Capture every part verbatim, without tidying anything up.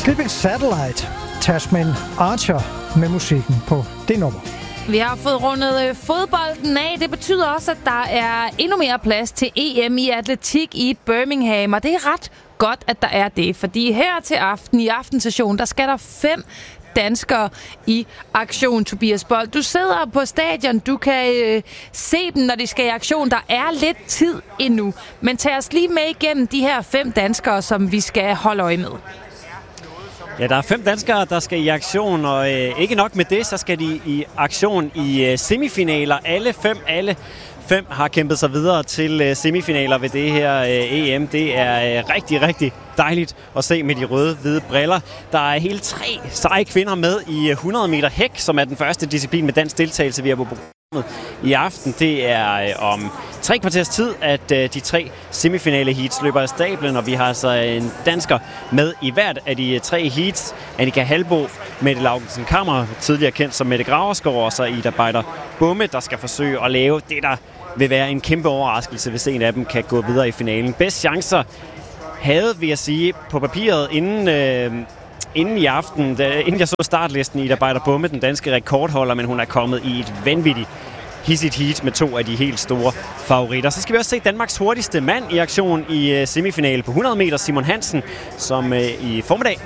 Sleeping Satellite, Tasman Archer med musikken på det nummer. Vi har fået rundet fodbolden af. Det betyder også, at der er endnu mere plads til E M i atletik i Birmingham. Og det er ret godt, at der er det. Fordi her til aften i aftensessionen, der skal der fem danskere i aktion, Tobias Bold. Du sidder på stadion. Du kan øh, se dem, når de skal i aktion. Der er lidt tid endnu. Men tag os lige med igennem de her fem danskere, som vi skal holde øje med. Ja, der er fem danskere, der skal i aktion, og øh, ikke nok med det, så skal de i aktion i øh, semifinaler. Alle fem, alle fem har kæmpet sig videre til øh, semifinaler ved det her øh, E M. Det er øh, rigtig, rigtig dejligt at se med de røde-hvide briller. Der er hele tre seje kvinder med i hundrede meter hæk, som er den første disciplin med dansk deltagelse, vi har på programmet i aften. Det er øh, om tre kvarters tid, at øh, de tre semifinale heats løber af stablen, og vi har altså en dansker med i hvert af de tre heats. Annika Halbo, Mette Laugensen Kammer, tidligere kendt som Mette Graverskov, og så Ida Beider Bumme, der skal forsøge at lave det, der vil være en kæmpe overraskelse, hvis en af dem kan gå videre i finalen. Bedst chancer havde, vil jeg sige, på papiret inden, øh, inden i aften, da, inden jeg så startlisten, Ida Beider Bumme, den danske rekordholder, men hun er kommet i et vanvittigt hissigt heat med to af de helt store favoritter. Så skal vi også se Danmarks hurtigste mand i aktion i uh, semifinale på hundrede meter, Simon Hansen, som uh, i formiddag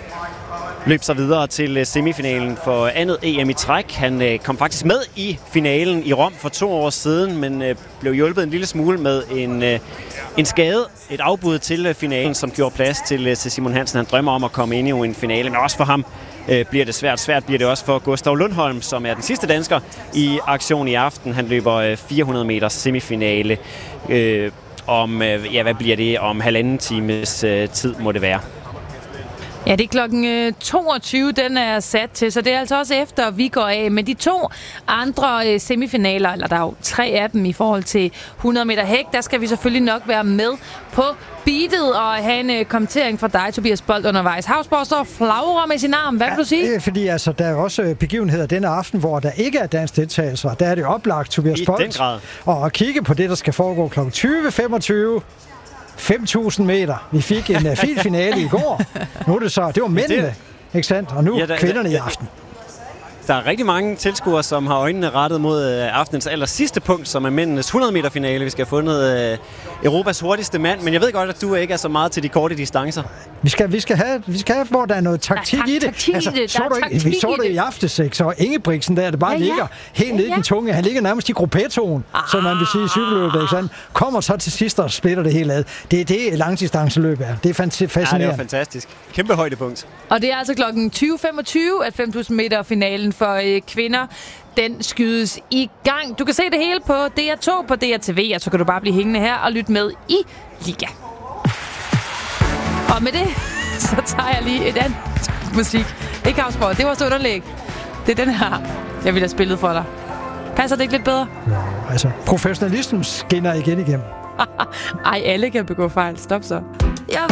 løb sig videre til uh, semifinalen for andet E M i træk. Han uh, kom faktisk med i finalen i Rom for to år siden, men uh, blev hjulpet en lille smule med en, uh, en skade, et afbud til uh, finalen, som gjorde plads til, uh, til Simon Hansen. Han drømmer om at komme ind i en finale, men også for ham bliver det svært. Svært bliver det også for Gustav Lundholm, som er den sidste dansker i aktion i aften. Han løber fire hundrede meter semifinale øh, om, ja, hvad bliver det? Om halvanden times øh, tid må det være. Ja, det er klokken toogtyve, den er sat til, så det er altså også efter, vi går af. Men de to andre semifinaler, eller der er jo tre af dem i forhold til hundrede meter hæk, der skal vi selvfølgelig nok være med på beatet og have en kommentering fra dig, Tobias Bold, undervejs. Havsborg står flagrer med sin arm. Hvad vil ja, du sige? Det fordi altså, der er også begivenheder denne aften, hvor der ikke er dansk deltagelse. Der er det oplagt, Tobias Bold, og at kigge på det, der skal foregå klokken tyve femogtyve. fem tusind meter. Vi fik en uh, fin finale i går. Nu er det så, det var mændene, ikke sandt? Og nu ja, der, kvinderne i aften. Der er rigtig mange tilskuere, som har øjnene rettet mod øh, aftenens aller sidste punkt, som er mændenes hundrede meter finale. Vi skal have fundet øh, Europas hurtigste mand, men jeg ved godt, at du ikke er så meget til de korte distancer. Vi skal, vi skal, have, vi skal have, hvor der er noget taktik der er i det. Taktik altså, altså, så du ikke, vi så det i aftes, ikke? Så Ingebrigtsen der, det bare ja, ja. ligger helt ja, nede i ja. den tunge. Han ligger nærmest i gruppetoen, ah. som man vil sige i cykelløbet, ikke sandt? Kommer så til sidst og splitter det hele ad. Det er det, langdistanceløb er. Det er fascinerende. Ja, det er fantastisk. Kæmpe højdepunkt. Og det er altså klokken tyve femogtyve, at fem tusind meter finalen for øh, kvinder, den skydes i gang. Du kan se det hele på D R to på D R T V, og så kan du bare blive hængende her og lytte med i Liga. Og med det, så tager jeg lige et andet musik. Ikke Havsborg, det var så underlæg. Det er den her, jeg ville have spillet for dig. Passer det ikke lidt bedre? Nå, altså, professionalismen skinner igen igennem. Ej, alle kan begå fejl. Stop så.